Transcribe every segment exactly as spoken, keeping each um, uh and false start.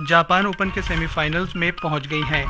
Japan open के semifinals में पहुंच गई हैं।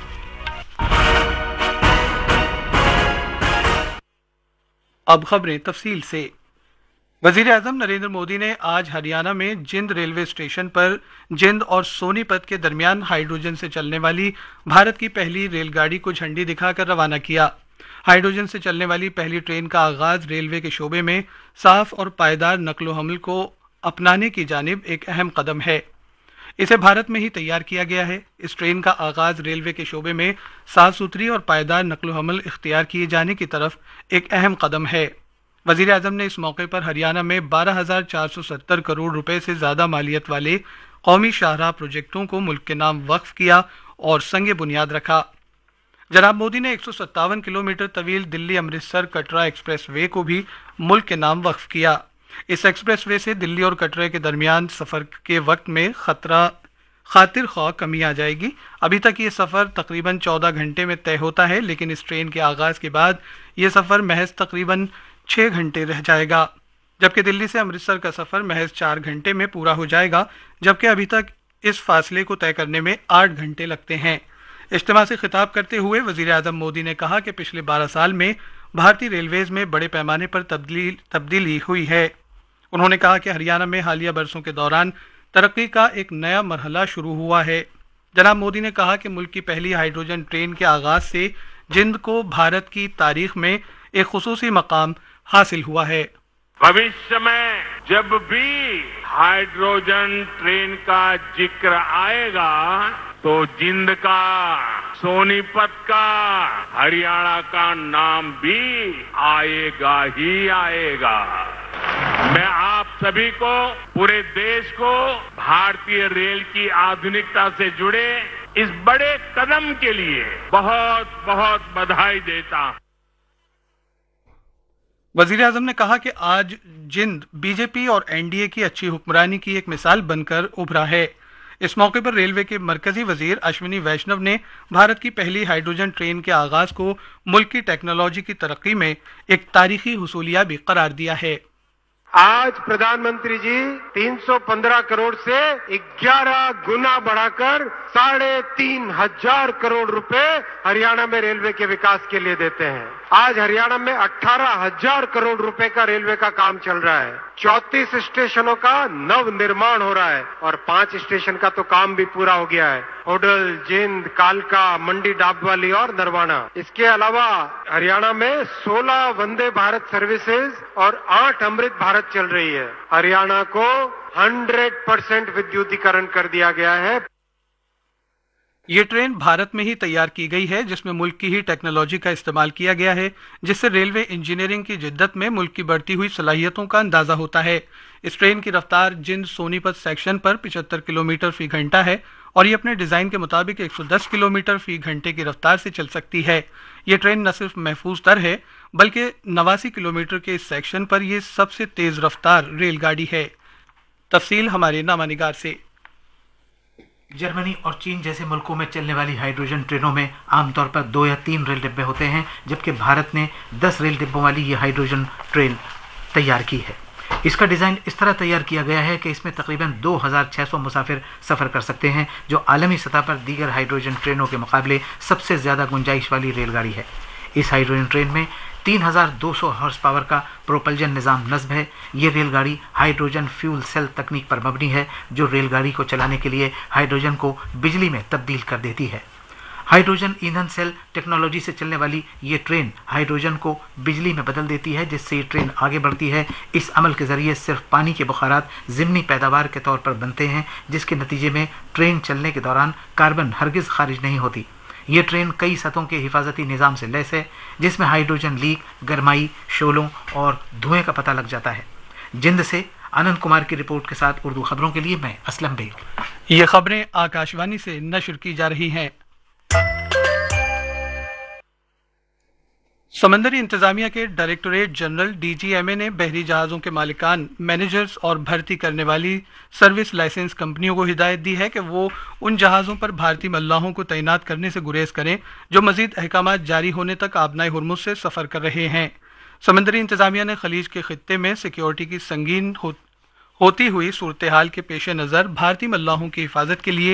अब खबरें तफसील से। वजीर आजम नरेंद्र मोदी ने आज हरियाणा में जिंद रेलवे स्टेशन पर जिंद और सोनीपत के दरमियान हाइड्रोजन से चलने वाली भारत की पहली रेलगाड़ी को झंडी दिखाकर रवाना किया। हाइड्रोजन से चलने वाली पहली ट्रेन का आगाज रेलवे के शोबे में साफ और पायदार नकलो हमल को अपनाने की जानिब एक अहम कदम है। इसे भारत में ही तैयार किया गया है। इस ट्रेन का आगाज रेलवे के शोबे में साफ सुथरी और पायदार नकलो हमल इख्तियार किए जाने की तरफ एक अहम कदम है। वजीर आजम ने इस मौके पर हरियाणा में बारह हजार चार सौ सत्तर करोड़ रुपए से ज्यादा मालियत वाले कौमी शाहराह प्रोजेक्टों को मुल्क के नाम वक्फ किया और संगे बुनियाद रखा। जनाब मोदी ने एक सौ सत्तावन किलोमीटर तवील दिल्ली अमृतसर कटरा एक्सप्रेस वे को भी मुल्क के नाम वक्फ किया। इस एक्सप्रेस वे से दिल्ली और कटरे के दरमियान सफर के वक्त में खतरा खातिर ख्वाह कमी आ जाएगी। अभी तक ये सफर तकरीबन चौदह घंटे में तय होता है, लेकिन इस ट्रेन के आगाज के बाद ये सफर महज तकरीबन छः घंटे रह जाएगा, जबकि दिल्ली से अमृतसर का सफर महज चार घंटे में पूरा हो जाएगा, जबकि अभी तक इस फासले को तय करने में आठ घंटे लगते हैं। इज्तिमा से खिताब करते हुए वजीर आजम मोदी ने कहा कि पिछले बारह साल में भारतीय रेलवेज में बड़े पैमाने पर तब्दील तब्दीली हुई है। उन्होंने कहा कि हरियाणा में हालिया बरसों के दौरान तरक्की का एक नया मरहला शुरू हुआ है। जनाब मोदी ने कहा कि मुल्क की पहली हाइड्रोजन ट्रेन के आगाज से जिंद को भारत की तारीख में एक खुसूसी मकाम हासिल हुआ है। भविष्य में जब भी हाइड्रोजन ट्रेन का जिक्र आएगा तो जिंद का, सोनीपत का, हरियाणा का नाम भी आएगा ही आएगा। मैं आप सभी को, पूरे देश को भारतीय रेल की आधुनिकता से जुड़े इस बड़े कदम के लिए बहुत बहुत बधाई देता हूं। वजीर आजम ने कहा कि आज जिंद बीजेपी और एनडीए की अच्छी हुक्मरानी की एक मिसाल बनकर उभरा है। इस मौके पर रेलवे के मरकजी वजीर अश्विनी वैष्णव ने भारत की पहली हाइड्रोजन ट्रेन के आगाज को मुल्क की टेक्नोलॉजी की तरक्की में एक तारीखी हुसूलिया भी करार दिया है। आज प्रधानमंत्री जी तीन सौ पंद्रह करोड़ से ग्यारह गुना बढ़ाकर साढ़े तीन हजार करोड़ रुपए हरियाणा में रेलवे के विकास के लिए देते हैं। आज हरियाणा में अठारह हजार करोड़ रुपए का रेलवे का काम चल रहा है। चौंतीस स्टेशनों का नव निर्माण हो रहा है और पांच स्टेशन का तो काम भी पूरा हो गया है। ओडल, जिंद, कालका, मंडी डाबवाली और नरवाना। इसके अलावा हरियाणा में सोलह वंदे भारत सर्विसेज और आठ अमृत भारत चल रही है। हरियाणा को सौ परसेंट विद्युतीकरण कर दिया गया है। ये ट्रेन भारत में ही तैयार की गई है, जिसमें मुल्क की ही टेक्नोलॉजी का इस्तेमाल किया गया है, जिससे रेलवे इंजीनियरिंग की जिद्दत में मुल्क की बढ़ती हुई सलाहियतों का अंदाजा होता है। इस ट्रेन की रफ्तार जिंद सोनीपत सेक्शन पर पचहत्तर किलोमीटर फी घंटा है और ये अपने डिजाइन के मुताबिक एक सौ दस किलोमीटर फी घंटे की रफ्तार से चल सकती है। ये ट्रेन न सिर्फ महफूज तर है, बल्कि नवासी किलोमीटर के इस सेक्शन पर यह सबसे तेज रफ्तार रेलगाड़ी है। तफसील हमारे नामानिगार से। जर्मनी और चीन जैसे मुल्कों में चलने वाली हाइड्रोजन ट्रेनों में आमतौर पर दो या तीन रेल डिब्बे होते हैं, जबकि भारत ने दस रेल डिब्बों वाली ये हाइड्रोजन ट्रेन तैयार की है। इसका डिज़ाइन इस तरह तैयार किया गया है कि इसमें तकरीबन दो हज़ार छह सौ मुसाफिर सफ़र कर सकते हैं, जो आलमी सतह पर दीगर हाइड्रोजन ट्रेनों के मुकाबले सबसे ज़्यादा गुंजाइश वाली रेलगाड़ी है। इस हाइड्रोजन ट्रेन में तीन हज़ार दो सौ हॉर्स पावर का प्रोपल्जन निज़ाम नस्ब है। ये रेलगाड़ी हाइड्रोजन फ्यूल सेल तकनीक पर मबनी है, जो रेलगाड़ी को चलाने के लिए हाइड्रोजन को बिजली में तब्दील कर देती है। हाइड्रोजन ईंधन सेल टेक्नोलॉजी से चलने वाली ये ट्रेन हाइड्रोजन को बिजली में बदल देती है, जिससे ये ट्रेन आगे बढ़ती है। इस अमल के ज़रिए सिर्फ पानी के बुखारात ज़िमनी पैदावार के तौर पर बनते हैं, जिसके नतीजे में ट्रेन चलने के दौरान कार्बन हरगिज़ खारिज नहीं होती। ये ट्रेन कई सतहों के हिफाजती निज़ाम से लैस है, जिसमें हाइड्रोजन लीक, गरमाई, शोलों और धुएं का पता लग जाता है। जिंद से आनंद कुमार की रिपोर्ट के साथ उर्दू खबरों के लिए मैं असलम बेग। ये खबरें आकाशवाणी से नशर की जा रही हैं। समंदरी इंतजामिया के डायरेक्टोरेट जनरल डीजीएमए ने बहरी जहाज़ों के मालिकान, मैनेजर्स और भर्ती करने वाली सर्विस लाइसेंस कंपनियों को हिदायत दी है कि वो उन जहाज़ों पर भारतीय मल्लाहों को तैनात करने से गुरेज करें जो मजीद अहकाम जारी होने तक आबनाए हुर्मुज से सफ़र कर रहे हैं। समंदरी इंतजामिया ने खलीज के खित्ते में सिक्योरिटी की संगीन हो, होती हुई सूरत हाल के पेश नज़र भारतीय मल्लाहों की हिफाजत के लिए